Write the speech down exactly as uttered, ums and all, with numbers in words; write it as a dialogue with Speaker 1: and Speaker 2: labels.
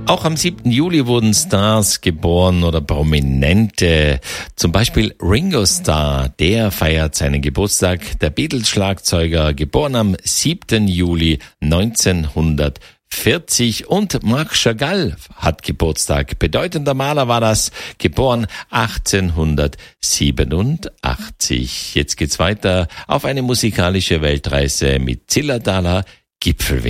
Speaker 1: Auch am siebten Juli wurden Stars geboren oder Prominente. Zum Beispiel Ringo Starr, der feiert seinen Geburtstag. Der Beatles-Schlagzeuger, geboren am siebten Juli neunzehnhundertvierzig. Und Marc Chagall hat Geburtstag. Bedeutender Maler war das, geboren achtzehnhundertsiebenundachtzig. Jetzt geht's weiter auf eine musikalische Weltreise mit Zillertaler Gipfelwind.